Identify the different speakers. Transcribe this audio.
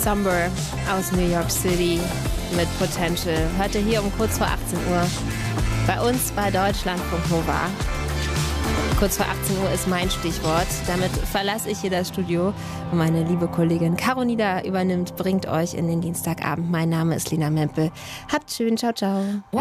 Speaker 1: Somber aus New York City mit Potential. Heute hier um kurz vor 18 Uhr bei uns bei Deutschlandfunk Nova. Kurz vor 18 Uhr ist mein Stichwort. Damit verlasse ich hier das Studio und meine liebe Kollegin Caro Nieder übernimmt, bringt euch in den Dienstagabend. Mein Name ist Lena Mempel. Habt schön, ciao, ciao.